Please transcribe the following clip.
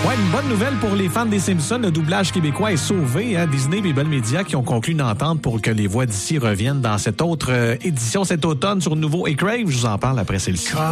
Ouais, une bonne nouvelle pour les fans des Simpsons. Le doublage québécois est sauvé. Disney et Bell Media qui ont conclu une entente pour que les voix d'ici reviennent dans cette autre édition cet automne sur Nouveau et Crave. Je vous en parle après celle-ci.